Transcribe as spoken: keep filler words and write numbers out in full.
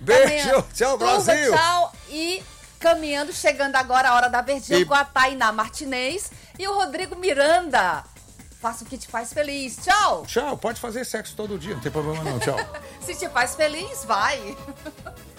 Beijo, tchau, Turma, Brasil. Tchau e caminhando, chegando agora a hora da verdinha E- com a Tainá Martinez e o Rodrigo Miranda. Faça o que te faz feliz. Tchau. Tchau, pode fazer sexo todo dia, não tem problema não, tchau. Se te faz feliz, vai.